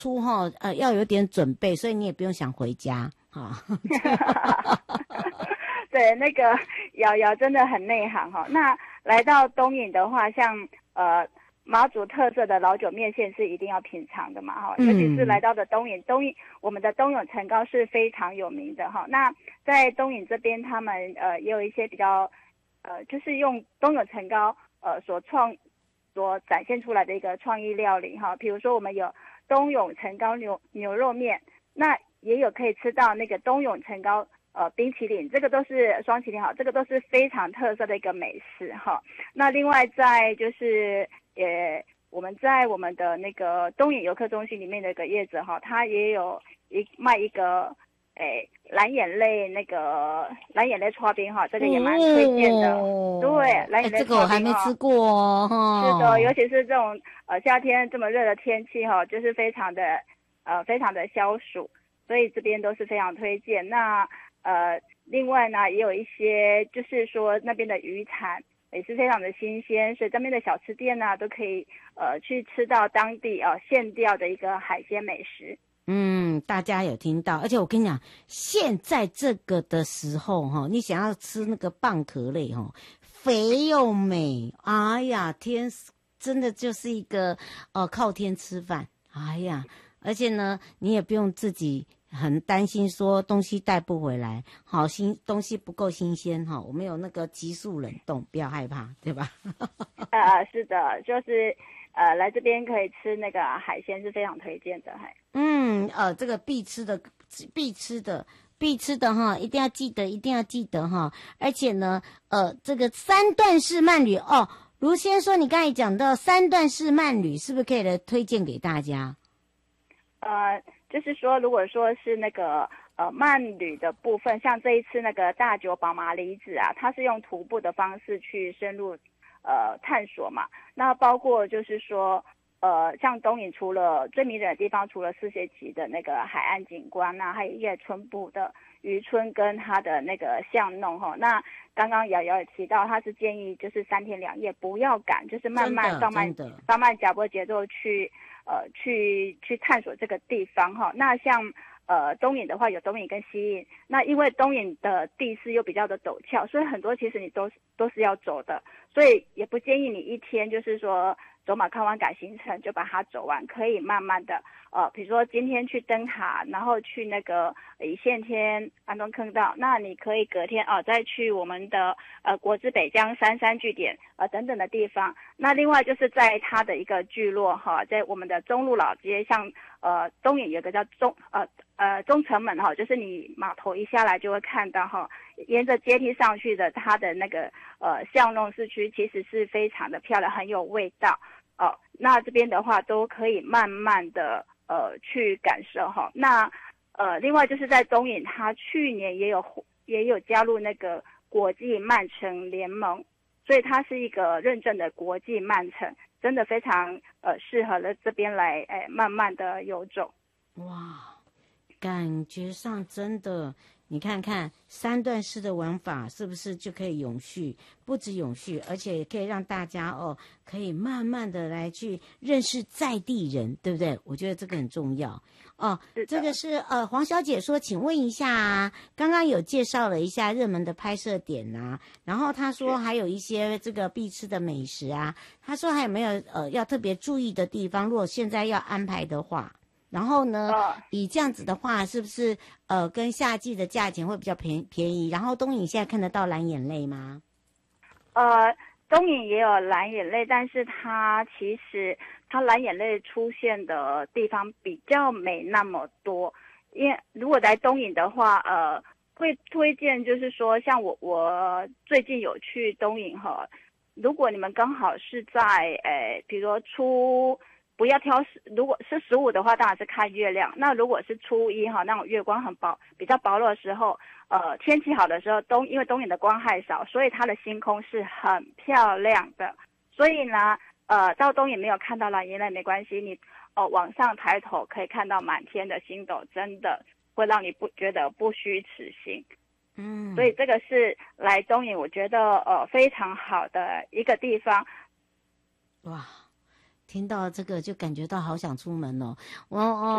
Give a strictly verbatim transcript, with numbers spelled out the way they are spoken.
出哈呃要有点准备，所以你也不用想回家哈。 对，那个瑶瑶真的很内行哈。那来到东引的话，像呃马祖特色的老酒面线是一定要品尝的嘛哈，尤其是来到的东引，东引我们的东涌陈糕是非常有名的哈。那在东引这边，他们呃也有一些比较呃就是用东涌陈糕呃所创所展现出来的一个创意料理哈，比如说我们有东涌陈糕牛牛肉面，那也有可以吃到那个东涌陈糕呃冰淇淋，这个都是双淇淋哈，这个都是非常特色的一个美食哈。那另外在就是也我们在我们的那个东引游客中心里面的一个业者哈，他也有一卖一个诶蓝眼泪那个蓝眼泪刨冰哈，这个也蛮推荐的。哦、对，蓝眼泪刨冰、哦欸、 这个我还没吃过哦。 是的，尤其是这种呃夏天这么热的天气哈，就是非常的呃非常的消暑，所以这边都是非常推荐。那呃另外呢，也有一些就是说那边的渔产也是非常的新鲜，所以这边的小吃店呢、啊、都可以呃去吃到当地啊、呃、现钓的一个海鲜美食。 嗯，大家有听到，而且我跟你讲，现在这个的时候哈，你想要吃那个蚌壳类哈，肥又美，哎呀，天，真的就是一个呃靠天吃饭，哎呀，而且呢，你也不用自己很担心说东西带不回来，好新东西不够新鲜哈，我们有那个急速冷冻，不要害怕，对吧？ 呃，是的，就是呃来这边可以吃那个海鲜是非常推荐的，还嗯呃这个必吃的必吃的必吃的哈，一定要记得，一定要记得哈，而且呢呃这个三段式慢旅哦，卢先说你刚才讲到三段式慢旅，是不是可以来推荐给大家？ 呃，就是说，如果说是那个呃慢旅的部分，像这一次那个大久保麻里子啊，它是用徒步的方式去深入呃探索嘛。那包括就是说，呃，像东引除了最迷人的地方，除了四节旗的那个海岸景观啊，还有叶村部的渔村跟它的那个巷弄哈。那刚刚瑶瑶也提到，他是建议就是三天两夜，不要赶，就是慢慢放慢放慢脚步节奏去。呃，去去探索这个地方哈。那像呃东引的话，有东引跟西引。那因为东引的地势又比较的陡峭，所以很多其实你都都是要走的，所以也不建议你一天就是说走马看花赶行程就把它走完，可以慢慢的呃，比如说今天去灯塔，然后去那个一线天安东坑道，那你可以隔天啊、呃、再去我们的呃国之北江三山据点呃等等的地方。那另外就是在它的一个聚落哈，在我们的中路老街，像呃东引有个叫中呃呃中城门哈，就是你码头一下来就会看到哈，沿着阶梯上去的它的那个呃巷弄市区，其实是非常的漂亮，很有味道哦、呃。那这边的话都可以慢慢的呃去感受哈。那呃另外就是在东引，它去年也有也有加入那个国际慢城联盟。所以它是一个认证的国际慢城，真的非常呃适合了这边来哎慢慢的游走。 哇，感觉上真的，你看看三段式的玩法是不是就可以永续？不止永续，而且也可以让大家哦，可以慢慢的来去认识在地人，对不对？我觉得这个很重要哦。这个是呃黄小姐说，请问一下啊，刚刚有介绍了一下热门的拍摄点啊，然后她说还有一些这个必吃的美食啊，她说还有没有呃要特别注意的地方？如果现在要安排的话。然后呢，以这样子的话，是不是呃跟夏季的价钱会比较便便宜？然后东引现在看得到蓝眼泪吗？ 呃，东引也有蓝眼泪，但是它其实它蓝眼泪出现的地方比较没那么多。因为如果来东引的话，呃，会推荐就是说，像我我最近有去东引哈，如果你们刚好是在呃，比如说初。不要挑，如果是十五的话，当然是看月亮。那如果是初一哈，那种月光很薄、比较薄弱的时候，呃，天气好的时候，东因为东引的光害少，所以它的星空是很漂亮的。所以呢，呃，到东引没有看到蓝眼泪没关系，你哦、呃、往上抬头可以看到满天的星斗，真的会让你不觉得不虚此行。嗯，所以这个是来东引我觉得呃非常好的一个地方。 哇！ 听到这个就感觉到好想出门哦，我哦。